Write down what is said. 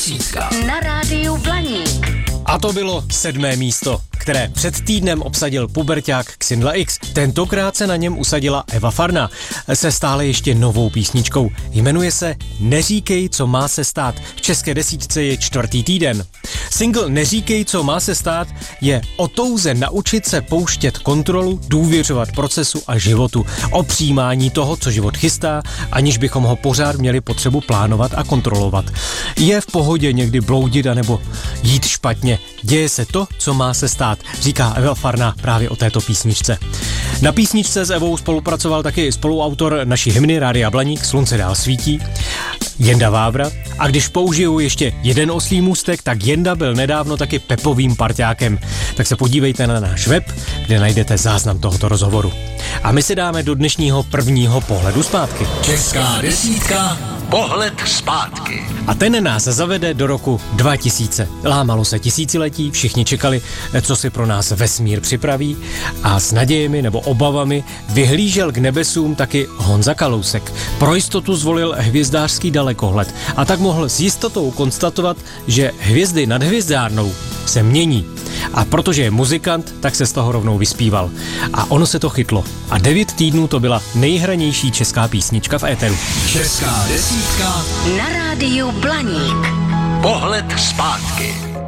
desítka na rádiu Blaník. A to bylo 7. místo, které před týdnem obsadil puberťák Xindla X. Tentokrát se na něm usadila Eva Farná se stále ještě novou písničkou. Jmenuje se Neříkej, co má se stát. V české desítce je 4. týden. Single Neříkej, co má se stát je o touze naučit se pouštět kontrolu, důvěřovat procesu a životu, o přijímání toho, co život chystá, aniž bychom ho pořád měli potřebu plánovat a kontrolovat. Je v pohodě někdy bloudit anebo jít špatně. Děje se to, co má se stát, říká Eva Farná právě o této písničce. Na písničce s Evou spolupracoval taky spoluautor naší hymny Rádia Blaník Slunce dál svítí, Jenda Vávra. A když použiju ještě jeden oslí můstek, tak Jenda byl nedávno taky Pepovým parťákem. Tak se podívejte na náš web, kde najdete záznam tohoto rozhovoru. A my si dáme do dnešního prvního pohledu zpátky. Česká desítka, pohled zpátky. A ten nás zavede do roku 2000. Lámalo se tisíciletí, všichni čekali, co si pro nás vesmír připraví, a s nadějemi nebo obavami vyhlížel k nebesům taky Honza Kalousek. Pro jistotu zvolil hvězdářský dalekohled a tak mohl s jistotou konstatovat, že hvězdy nad hvězdárnou se mění. A protože je muzikant, tak se z toho rovnou vyspíval. A ono se to chytlo. A 9 týdnů to byla nejhranější česká písnička v éteru. Česká desítka Na rádiu Blaník. pohled zpátky.